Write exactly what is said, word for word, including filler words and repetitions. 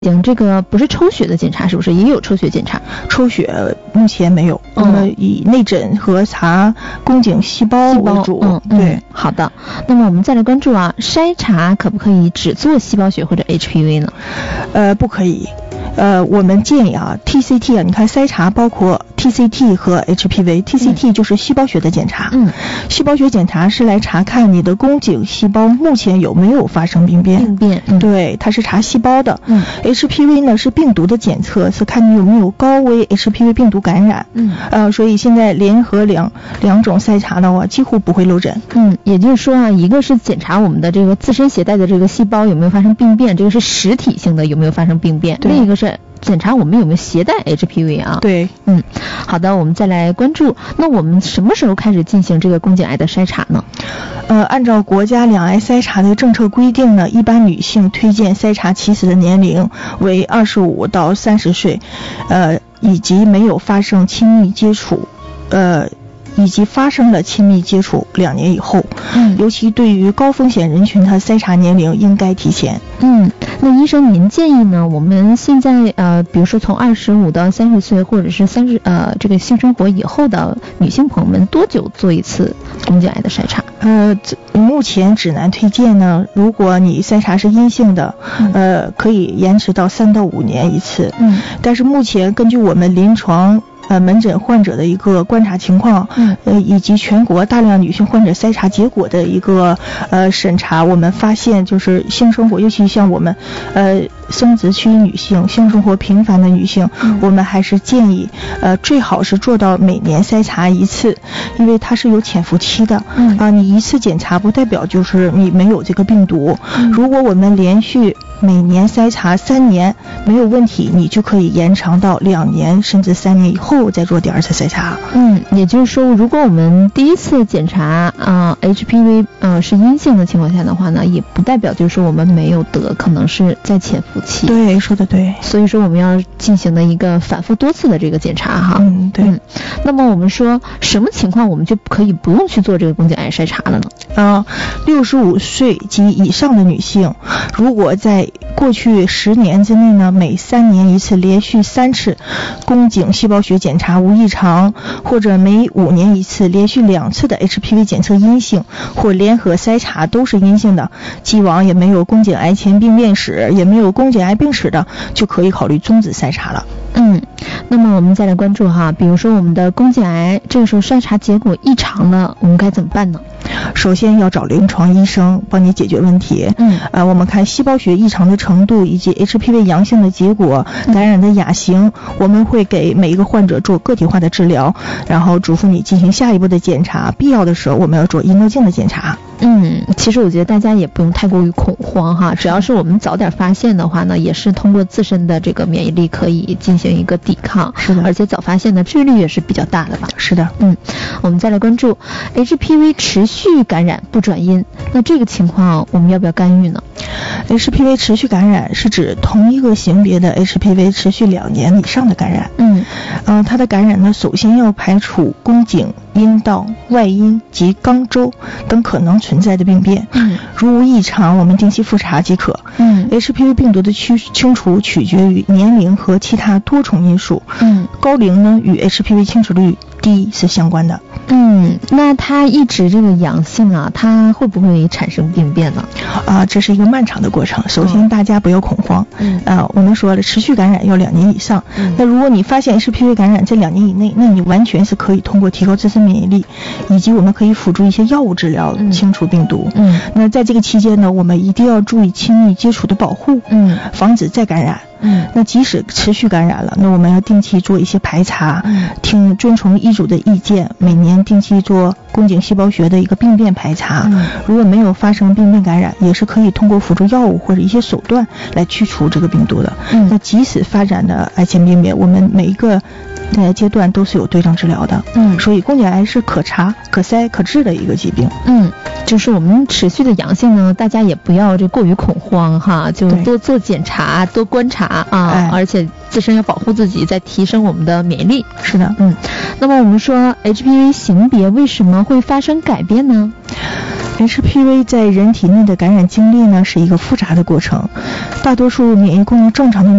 这个不是抽血的检查，是不是也有抽血检查？ 抽血目前没有，那么、嗯、以内诊和查宫颈细胞为主。 嗯， 对、 嗯，好的。那么我们再来关注啊，筛查可不可以只做细胞学或者 H P V 呢？ 呃，不可以。呃，我们建议啊 ，T C T 啊，你看筛查包括 T C T 和 H P V，T C T 就是细胞学的检查。 嗯， 细胞学检查是来查看你的宫颈细胞目前有没有发生病变。 病变，嗯、 对，它是查细胞的。 嗯 ，H P V 呢是病毒的检测，是看你有没有高危 H P V 病毒感染。 嗯， 呃，所以现在联合两两种筛查的话，几乎不会漏诊。 嗯，也就是说啊，一个是检查我们的这个自身携带的这个细胞有没有发生病变，这个是实体性的有没有发生病变，另一个是检查我们有没有携带 H P V 啊？ 对， 嗯，好的，我们再来关注，那我们什么时候开始进行这个宫颈癌的筛查呢？ 呃，按照国家两癌筛查的政策规定呢，一般女性推荐筛查起始的年龄为二十五到三十岁，呃，以及没有发生亲密接触，呃。以及发生了亲密接触两年以后， 嗯， 尤其对于高风险人群，它筛查年龄应该提前。 嗯，那医生您建议呢？我们现在呃，比如说从二十五到三十岁，或者是三十呃这个性生活以后的女性朋友们，多久做一次宫颈癌的筛查？ 呃，目前指南推荐呢，如果你筛查是阴性的， 嗯、 呃，可以延迟到三到五年一次。 嗯， 但是目前根据我们临床。呃，门诊患者的一个观察情况， 嗯， 呃，以及全国大量女性患者筛查结果的一个呃审查，我们发现就是性生活，尤其像我们呃生殖区女性、性生活频繁的女性， 嗯、 我们还是建议呃最好是做到每年筛查一次，因为它是有潜伏期的。 嗯啊、呃，你一次检查不代表就是你没有这个病毒。 嗯、 如果我们连续每年筛查三年没有问题，你就可以延长到两年甚至三年以后再做第二次筛查。 嗯，也就是说，如果我们第一次检查啊、呃、H P V 呃是阴性的情况下的话呢，也不代表就是说我们没有得，可能是在潜伏期。 对，说的对。 所以说我们要进行的一个反复多次的这个检查哈。 嗯，对。 嗯，那么我们说什么情况我们就可以不用去做这个宫颈癌筛查了呢？ 啊，六十五岁及以上的女性，如果在过去十年之内呢，每三年一次，连续三次宫颈细胞学检查无异常，或者每五年一次，连续两次的 H P V 检测阴性，或联合筛查都是阴性的，既往也没有宫颈癌前病变史，也没有宫颈癌病史的，就可以考虑终止筛查了。 嗯，那么我们再来关注哈，比如说我们的宫颈癌这个时候筛查结果异常了，我们该怎么办呢？ 首先要找临床医生帮你解决问题。 嗯， 呃，我们看细胞学异常的程度以及 H P V 阳性的结果、感染的亚型，我们会给每一个患者做个体化的治疗，然后嘱咐你进行下一步的检查，必要的时候我们要做阴道镜的检查。 嗯，其实我觉得大家也不用太过于恐慌哈，只要是我们早点发现的话呢，也是通过自身的这个免疫力可以进行一个抵抗。 是的， 而且早发现的治愈率也是比较大的吧。 是的。 嗯，我们再来关注 H P V 持续感染不转阴，那这个情况我们要不要干预呢？ H P V 持续感染是指同一个型别的 H P V 持续两年以上的感染。 嗯， 呃，它的感染呢，首先要排除宫颈、阴道、外阴及肛周等可能存在的病变。 嗯， 如无异常，我们定期复查即可。 嗯 ，H P V 病毒的去清除取决于年龄和其他多重因素。 嗯， 高龄呢与 H P V 清除率低是相关的。 嗯，那它一直这个阳性啊，它会不会产生病变呢？ 啊，这是一个漫长的过程。首先大家不要恐慌。 嗯， 啊，我们说了，持续感染要两年以上。 嗯， 那如果你发现 H P V 感染在两年以内，那你完全是可以通过提高自身免疫力，以及我们可以辅助一些药物治疗清除病毒。 嗯， 那在这个期间呢，我们一定要注意亲密接触的保护。 嗯， 防止再感染。 嗯， 那即使持续感染了，那我们要定期做一些排查， 嗯， 听遵从医嘱的意见，每年定期做宫颈细胞学的一个病变排查。 嗯，如果没有发生病变感染，也是可以通过辅助药物或者一些手段来去除这个病毒的。 嗯， 那即使发展的癌前病变，我们每一个呃阶段都是有对症治疗的。 嗯， 所以宫颈癌是可查、可筛、可治的一个疾病。 嗯，就是我们持续的阳性呢，大家也不要这过于恐慌哈，就多做检查，多观察啊， 哎， 而且自身要保护自己，在提升我们的免疫力。 是的。 嗯，那么我们说 H P V 型别为什么会发生改变呢？ H P V 在人体内的感染经历呢是一个复杂的过程，大多数免疫功能正常的